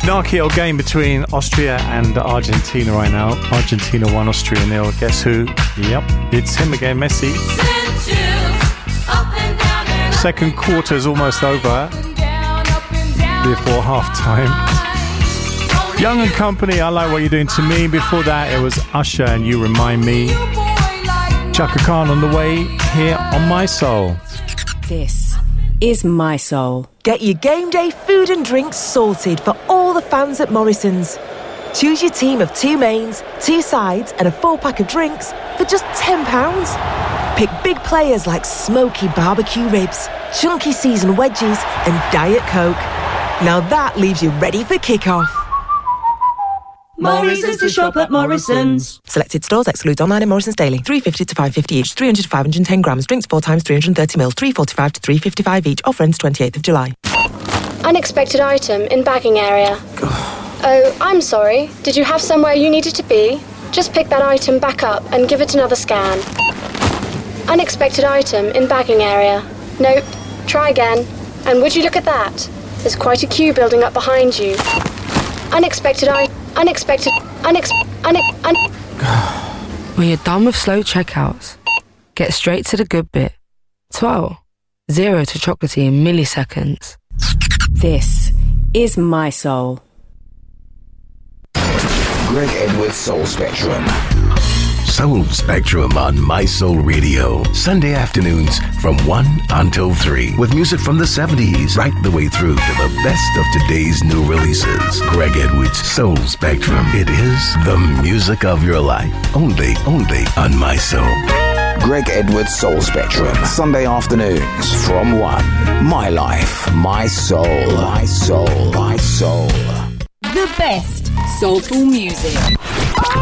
Knockout game between Austria and Argentina right now. Argentina 1, Austria 0. Guess who? Yep, it's him again, Messi. Second quarter is almost over before half-time. Young and Company, I Like What You're Doing to Me. Before that, it was Usher and You Remind Me. Chaka Khan on the way here on My Soul. This is My Soul. Get your game day food and drinks sorted for all the fans at Morrison's. Choose your team of 2 mains, 2 sides and a 4-pack of drinks for just £10. Pick big players like smoky barbecue ribs, chunky seasoned wedges and Diet Coke. Now that leaves you ready for kick-off. Morrison's to shop at Morrison's. Selected stores exclude online and Morrison's daily. 350 to 550 each, 300 to 510 grams. Drinks 4 times 330 mils, 345 to 355 each. Offer ends 28th of July. Unexpected item in bagging area. Oh, I'm sorry. Did you have somewhere you needed to be? Just pick that item back up and give it another scan. Unexpected item in bagging area. Nope. Try again. And would you look at that? There's quite a queue building up behind you. Unexpected item. When you're done with slow checkouts, get straight to the good bit. 12. 0 to chocolatey in milliseconds. This is My Soul. Greg Edwards Soul Spectrum. Soul Spectrum on My Soul Radio. Sunday afternoons from 1 until 3. With music from the 70s right the way through to the best of today's new releases. Greg Edwards Soul Spectrum. It is the music of your life. Only on My Soul. Greg Edwards Soul Spectrum. Sunday afternoons from 1. My life, my soul, my soul, my soul. The best soulful music.